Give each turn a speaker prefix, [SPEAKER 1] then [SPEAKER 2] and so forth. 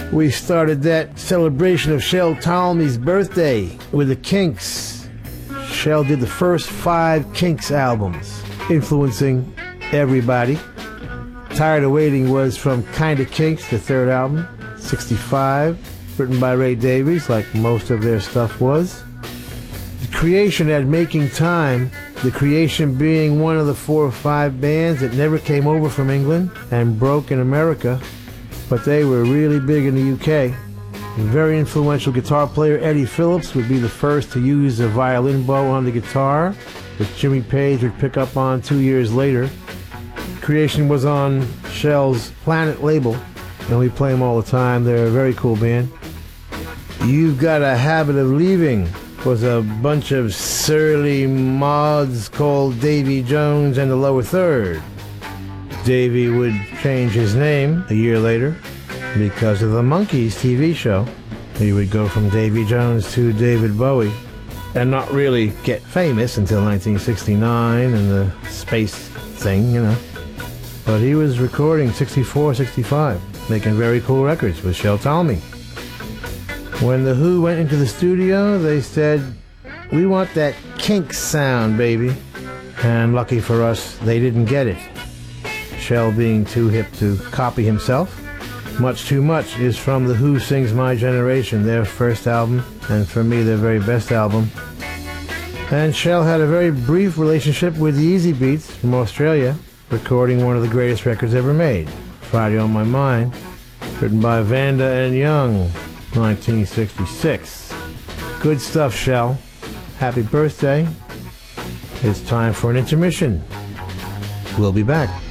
[SPEAKER 1] We started that celebration of Shel Talmy's birthday with the Kinks. Shel did the first 5 Kinks albums, influencing everybody. Tired of Waiting was from Kinda Kinks, the 3rd album, 65, written by Ray Davies, like most of their stuff was. The Creation had Making Time, The Creation being one of the 4 or 5 bands that never came over from England and broke in America, but they were really big in the UK. A very influential guitar player, Eddie Phillips, would be the first to use a violin bow on the guitar, which Jimmy Page would pick up on 2 years later. Creation was on Shel's Planet label, and we play them all the time. They're a very cool band. You've Got a Habit of Leaving was a bunch of surly mods called Davy Jones and the Lower Third. Davy would change his name a year later because of the Monkees TV show. He would go from Davy Jones to David Bowie and not really get famous until 1969 and the space thing, you know. But he was recording 64, 65, making very cool records with Shel Talmy. When The Who went into the studio, they said, "We want that Kinks sound, baby." And lucky for us, they didn't get it. Shel being too hip to copy himself. Much Too Much is from The Who Sings My Generation, their first album, and for me, their very best album. And Shel had a very brief relationship with the Easy Beats from Australia, recording one of the greatest records ever made, Friday on My Mind, written by Vanda and Young, 1966. Good stuff, Shel. Happy birthday. It's time for an intermission. We'll be back.